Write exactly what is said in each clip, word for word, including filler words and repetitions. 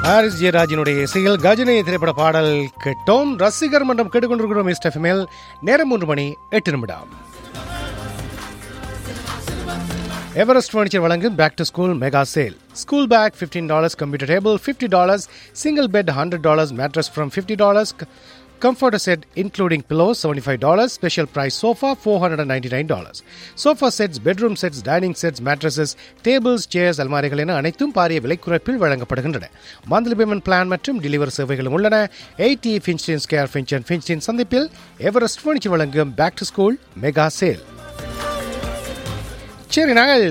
Harris ஜெயராஜினுடைய இசையில் கஜினி திரைப்பட பாடல் கேட்டோம். ரசிகர் மன்றம் கேட்டுக்கொண்டிருக்கிறோம். மிஸ்டர் எஃப்எம்எல் நேரம் மூன்று மணி எட்டு நிமிடம். எவரெஸ்ட் ஃபர்னிச்சர் வழங்கும் back to school mega sale. School bag fifteen dollars, computer table fifty dollars, single bed hundred dollars, mattress from fifty dollars, comforter set including pillows seventy-five dollars, special price sofa four hundred ninety-nine dollars. Sofa sets, bedroom sets, dining sets, mattresses, tables, chairs, அல்மாரிகள் என அனைத்தும் பாரிய விலைக்குறைப்பில் வழங்கப்படுகின்றன. Monthly payment plan மற்றும் delivery சேவைகளும் உள்ளன. Eighty ஃபின்ஸ்டீன் square Finch and ஃபின்ஸ்டீன் சந்திப்பில் Everest furniture வழங்கும் back to school mega sale. சரி, நாங்கள்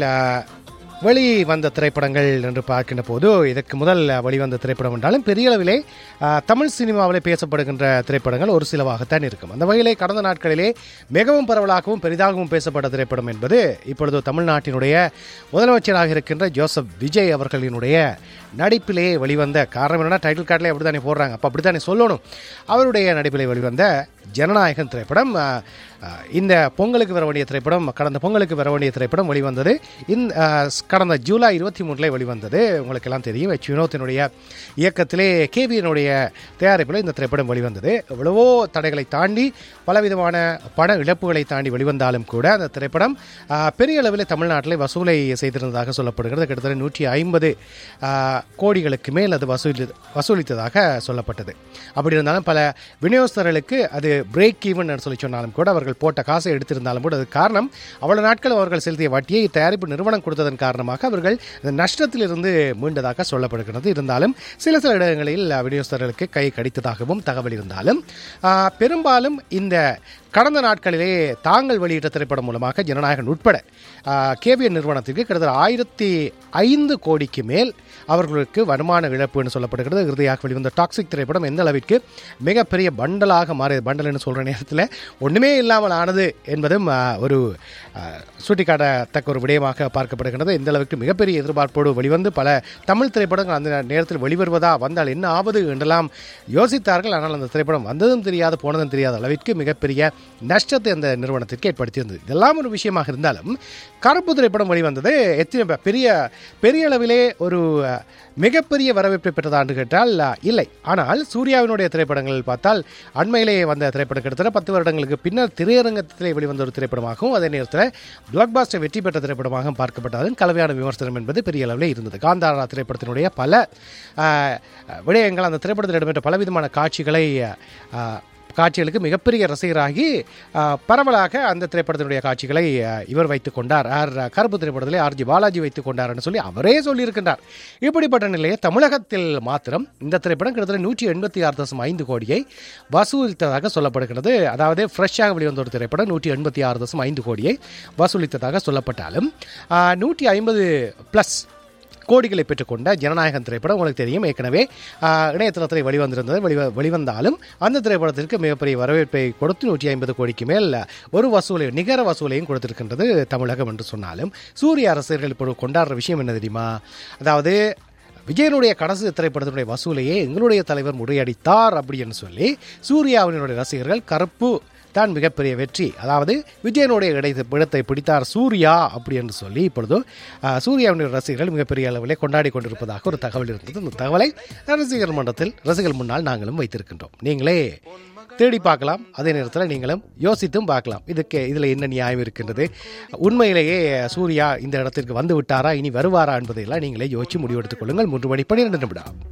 வெளி வந்த திரைப்படங்கள் என்று பார்க்கின்ற போது இதற்கு முதல் வெளிவந்த திரைப்படம் என்றாலும் பெரிய அளவிலே தமிழ் சினிமாவிலே பேசப்படுகின்ற திரைப்படங்கள் ஒரு சிலவாகத்தான் இருக்கும். அந்த வகையிலே கடந்த நாட்களிலே மிகவும் பரவலாகவும் பெரிதாகவும் பேசப்பட்ட திரைப்படம் என்பது இப்பொழுது தமிழ்நாட்டினுடைய முதலமைச்சராக இருக்கின்ற ஜோசப் விஜய் அவர்களினுடைய நடிப்பிலே வெளிவந்த, காரணம் என்னன்னா டைட்டில் கார்டிலே அப்படி தானே போடுறாங்க, அப்போ அப்படி தானே சொல்லணும், அவருடைய நடிப்பிலே வெளிவந்த ஜனநாயகன் திரைப்படம். இந்த பொங்கலுக்கு வர வேண்டிய திரைப்படம், கடந்த பொங்கலுக்கு வர வேண்டிய திரைப்படம் வெளிவந்தது இந்த கடந்த ஜூலை இருபத்தி மூணில் வெளிவந்தது. உங்களுக்கு எல்லாம் தெரியும், எச் வினோத்தினுடைய இயக்கத்திலே கேவியனுடைய தயாரிப்பில் இந்த திரைப்படம் வெளிவந்தது. எவ்வளவோ தடைகளை தாண்டி பலவிதமான பண இழப்புகளை தாண்டி வெளிவந்தாலும் கூட அந்த திரைப்படம் பெரிய அளவில் தமிழ்நாட்டில் வசூலை செய்திருந்ததாக சொல்லப்படுகிறது. கிட்டத்தட்ட நூற்றி ஐம்பது கோடிகளுக்கு மேல் அது வசூலி வசூலித்ததாக சொல்லப்பட்டது. அப்படி இருந்தாலும் பல விநியோகஸ்தர்களுக்கு அது பிரேக் ஈவன் சொல்லி சொன்னாலும் கூட, அவர்கள் போட்ட காசை எடுத்திருந்தாலும் கூட, அது காரணம் அவ்வளவு நாட்கள் அவர்கள் செலுத்திய வட்டியை தயாரிப்பு நிறுவனம் கொடுத்ததன் காரணமாக அவர்கள் நஷ்டத்திலிருந்து மீண்டதாக சொல்லப்படுகிறது. இருந்தாலும் சில சில இடங்களில் விநியோகஸ்தர்களுக்கு கை கடித்ததாகவும் தகவல் இருந்தாலும் பெரும்பாலும் இந்த கடந்த நாட்களிலே தாங்கள் வெளியிட்ட திரைப்படம் மூலமாக ஜனநாயகன் உட்பட கேவிஎன் நிறுவனத்திற்கு கிட்டத்தட்ட ஆயிரத்தி ஐந்து கோடிக்கு மேல் அவர்களுக்கு வருமான இழப்பு என்று சொல்லப்படுகிறது. இறுதியாக வெளிவந்த டாக்ஸிக் திரைப்படம் எந்த அளவிற்கு மிகப்பெரிய பண்டலாக மாறியது, பண்டல் என்று சொல்கிற நேரத்தில் ஒன்றுமே இல்லாமல் ஆனது என்பதும் ஒரு சுட்டிக்காட்டத்தக்க ஒரு விடயமாக பார்க்கப்படுகிறது. எந்த அளவுக்கு மிகப்பெரிய எதிர்பார்ப்போடு வெளிவந்து பல தமிழ் திரைப்படங்கள் அந்த நேரத்தில் வெளிவருவதா, வந்தால் என்ன ஆவது என்றெல்லாம் யோசித்தார்கள். ஆனால் அந்த திரைப்படம் வந்ததும் தெரியாது போனதும் தெரியாத அளவிற்கு மிகப்பெரிய நஷ்டத்தை அந்த நிறுவனத்திற்கு ஏற்படுத்தியிருந்தது. இதெல்லாம் ஒரு விஷயமாக இருந்தாலும் கருப்பு திரைப்படம் வெளிவந்தது எத்தனை பெரிய பெரிய அளவிலே ஒரு மிகப்பெரிய வரவேற்பை பெற்றதான்னு கேட்டால் இல்லை. ஆனால் சூர்யாவினுடைய திரைப்படங்கள் பார்த்தால் அண்மையிலே வந்த திரைப்படம் கிட்டத்தட்ட பத்து வருடங்களுக்கு பின்னர் திரையரங்கத்திலே வெளிவந்த ஒரு திரைப்படமாகவும் அதே நேரத்தில் பிளாக் பாஸ்டர் வெற்றி பெற்ற திரைப்படமாகவும் பார்க்கப்பட்டாலும் கலவையான விமர்சனம் என்பது பெரிய அளவில் இருந்தது. காந்தாரா திரைப்படத்தினுடைய பல விடயங்கள், அந்த திரைப்படத்தில் இடம்பெற்ற பலவிதமான காட்சிகளை காட்சிகளுக்கு மிகப்பெரிய ரசிகராகி பரவலாக அந்த திரைப்படத்தினுடைய காட்சிகளை இவர் வைத்துக் கொண்டார். ஆர் கருப்பு திரைப்படத்திலே ஆர்ஜி பாலாஜி வைத்துக் கொண்டார் என்று சொல்லி அவரே சொல்லியிருக்கின்றார். இப்படிப்பட்ட நிலையை தமிழகத்தில் மாத்திரம் இந்த திரைப்படம் கிட்டத்தட்ட நூற்றி எண்பத்தி ஆறு தசம் ஐந்து கோடியை வசூலித்ததாக சொல்லப்படுகிறது. அதாவது ஃப்ரெஷ்ஷாக வெளிவந்த ஒரு திரைப்படம் நூற்றி எண்பத்தி ஆறு தசம் ஐந்து கோடியை வசூலித்ததாக சொல்லப்பட்டாலும் நூற்றி ஐம்பது பிளஸ் கோடிகளை பெற்றுக்கொண்ட ஜனநாயகன் திரைப்படம் உங்களுக்கு தெரியும், ஏற்கனவே இணையதளத்தில் வெளிவந்திருந்தது. வெளிவ வெளிவந்தாலும் அந்த திரைப்படத்திற்கு மிகப்பெரிய வரவேற்பை கொடுத்து நூற்றி ஐம்பது கோடிக்கு மேல் ஒரு வசூலை, நிகர வசூலையும் கொடுத்திருக்கின்றது தமிழகம் என்று சொன்னாலும் சூரிய அரசியர்கள் இப்போ கொண்டாடுற விஷயம் என்ன தெரியுமா? அதாவது விஜயனுடைய கடைசி திரைப்படத்தினுடைய வசூலையே எங்களுடைய தலைவர் முறியடித்தார் அப்படின்னு சொல்லி சூர்யாவினுடைய ரசிகர்கள் கருப்பு தான் மிகப்பெரிய வெற்றி, அதாவது விஜயனுடைய இடை இடத்தை பிடித்தார் சூர்யா அப்படி என்று சொல்லி இப்பொழுது சூர்யாவினுடைய ரசிகர்கள் மிகப்பெரிய அளவிலே கொண்டாடி கொண்டிருப்பதாக ஒரு தகவல் இருந்தது. இந்த தகவலை ரசிகர் மன்றத்தில் ரசிகர்கள் முன்னால் நாங்களும் வைத்திருக்கின்றோம். நீங்களே தேடி பார்க்கலாம், அதே நேரத்தில் நீங்களும் யோசித்தும் பார்க்கலாம், இதுக்கு இதில் என்ன நியாயம் இருக்கின்றது, உண்மையிலேயே சூர்யா இந்த இடத்திற்கு வந்து விட்டாரா, இனி வருவாரா என்பதையெல்லாம் நீங்களே யோசிச்சு முடிவெடுத்துக் கொள்ளுங்கள். மூன்று மணி பன்னிரண்டு நிமிடம்.